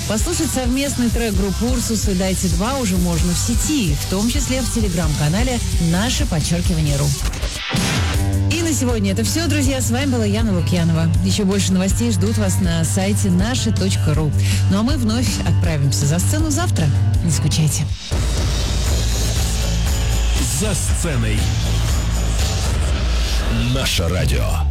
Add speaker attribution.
Speaker 1: Послушать совместный трек группы «Урсус» и «Дайте 2» уже можно в сети, в том числе в телеграм-канале «Наше_ру». И на сегодня это все, друзья. С вами была Яна Лукьянова. Еще больше новостей ждут вас на сайте наше.ру. Ну а мы вновь отправимся за сцену завтра. Не скучайте.
Speaker 2: За сценой. Наше радио.